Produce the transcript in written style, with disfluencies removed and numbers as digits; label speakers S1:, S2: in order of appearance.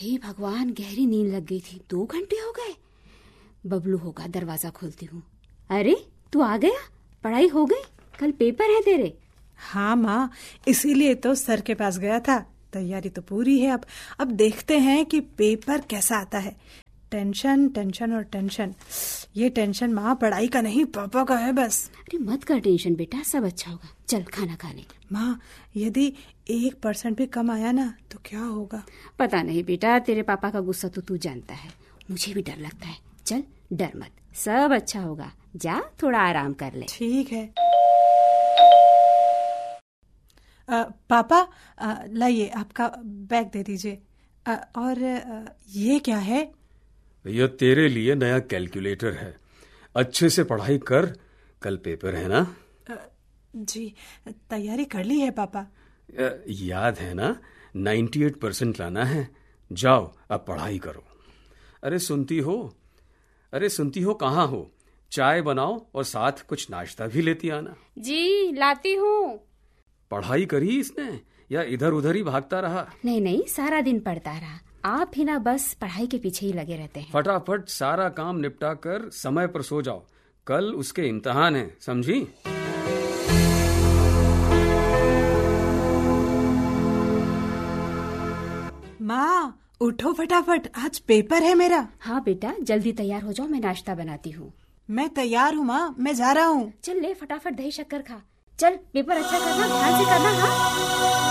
S1: हे भगवान, गहरी नींद लग गई थी। 2 घंटे हो गए। बबलू होगा, दरवाजा खोलती हूँ। अरे तू आ गया, पढ़ाई हो गई? कल पेपर है तेरे?
S2: हाँ माँ, इसीलिए तो सर के पास गया था। तैयारी तो पूरी है। अब देखते हैं कि पेपर कैसा आता है। टेंशन टेंशन और टेंशन। ये टेंशन माँ पढ़ाई का नहीं, पापा का है बस।
S1: अरे मत कर टेंशन बेटा, सब अच्छा होगा। चल खाना खाने।
S2: माँ, यदि 1% भी कम आया ना तो क्या होगा?
S1: पता नहीं बेटा, तेरे पापा का गुस्सा तो तू जानता है। मुझे भी डर लगता है। चल डर मत, सब अच्छा होगा। जा थोड़ा आराम कर ले।
S2: ठीक है। पापा, लाइए आपका बैग दे दीजिए। और ये क्या है?
S3: यह तेरे लिए नया कैलकुलेटर है। अच्छे से पढ़ाई कर, कल पेपर है ना?
S2: जी, तैयारी कर ली है पापा।
S3: याद है ना, 98% लाना है। जाओ अब पढ़ाई करो। अरे सुनती हो कहाँ हो? चाय बनाओ और साथ कुछ नाश्ता भी लेती आना।
S1: जी लाती हूँ।
S3: पढ़ाई करी इसने या इधर उधर ही भागता रहा?
S1: नहीं, सारा दिन पढ़ता रहा। आप ही ना बस पढ़ाई के पीछे ही लगे रहते हैं।
S3: फटाफट सारा काम निपटा कर समय पर सो जाओ, कल उसके इम्तिहान है, समझी?
S2: माँ उठो फटाफट, आज पेपर है मेरा।
S1: हाँ बेटा, जल्दी तैयार हो जाओ, मैं नाश्ता बनाती हूँ।
S2: मैं तैयार हूँ माँ, मैं जा रहा हूँ।
S1: चल ले फटाफट दही शक्कर खा। चल पेपर अच्छा करना, ध्यान से करना। हाँ।